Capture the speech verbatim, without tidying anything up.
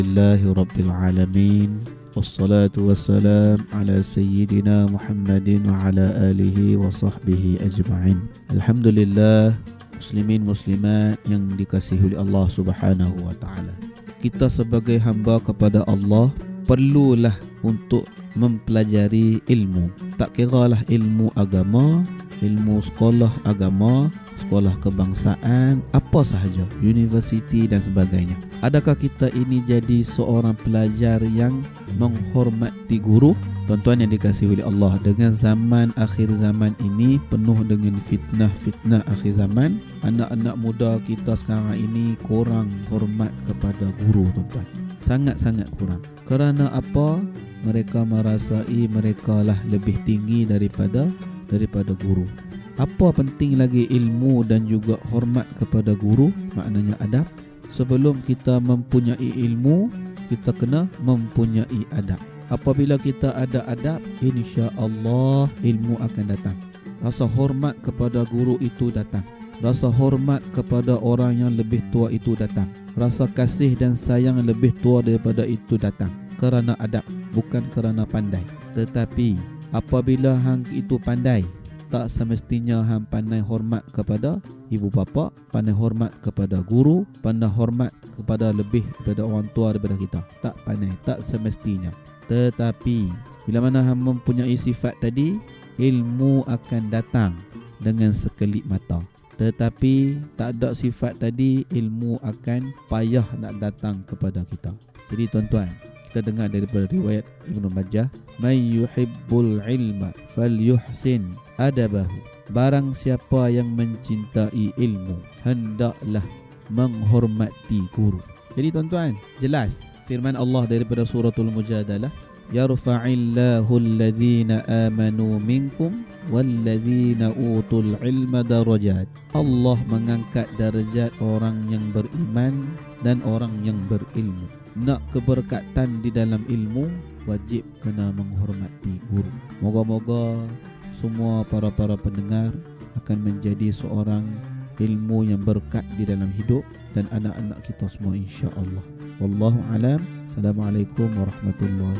Alhamdulillahi Rabbil Alamin. Wassalatu wassalam ala Sayyidina Muhammadin wa ala alihi wa sahbihi ajma'in. Alhamdulillah, muslimin muslimat yang dikasihi oleh Allah Subhanahu wa taala. Kita sebagai hamba kepada Allah perlulah untuk mempelajari ilmu. Tak kiralah ilmu agama, ilmu sekolah agama, sekolah kebangsaan, apa sahaja, universiti dan sebagainya. Adakah kita ini jadi seorang pelajar yang menghormati guru? Tuan-tuan yang dikasihi oleh Allah, dengan zaman akhir zaman ini penuh dengan fitnah-fitnah akhir zaman, anak-anak muda kita sekarang ini kurang hormat kepada guru, tuan-tuan. Sangat-sangat kurang. Kerana apa? Mereka merasai mereka lah lebih tinggi daripada daripada guru. Apa penting lagi ilmu dan juga hormat kepada guru? Maknanya adab. Sebelum kita mempunyai ilmu, kita kena mempunyai adab. Apabila kita ada adab, insya-Allah ilmu akan datang. Rasa hormat kepada guru itu datang. Rasa hormat kepada orang yang lebih tua itu datang. Rasa kasih dan sayang yang lebih tua daripada itu datang. Kerana adab, bukan kerana pandai. Tetapi apabila hang itu pandai, tak semestinya hang pandai hormat kepada ibu bapa, pandai hormat kepada guru, pandai hormat kepada lebih daripada orang tua daripada kita. Tak pandai, tak semestinya. Tetapi bila mana hang mempunyai sifat tadi, ilmu akan datang dengan sekelip mata. Tetapi tak ada sifat tadi, ilmu akan payah nak datang kepada kita. Jadi tuan-tuan, kita dengar daripada riwayat Ibnu Majah, "May yuhibbul ilma falyuhsin adabahu." Barang siapa yang mencintai ilmu, hendaklah menghormati guru. Jadi tuan-tuan, jelas firman Allah daripada suratul Mujadalah, "Yarfa'illahu alladhina amanu minkum walladhina utul ilma darajat." Allah mengangkat darjat orang yang beriman dan orang yang berilmu. Nak keberkatan di dalam ilmu, wajib kena menghormati guru. Moga-moga semua para-para pendengar akan menjadi seorang ilmu yang berkat di dalam hidup dan anak-anak kita semua, insya-Allah. Wallahu alam. Assalamualaikum warahmatullahi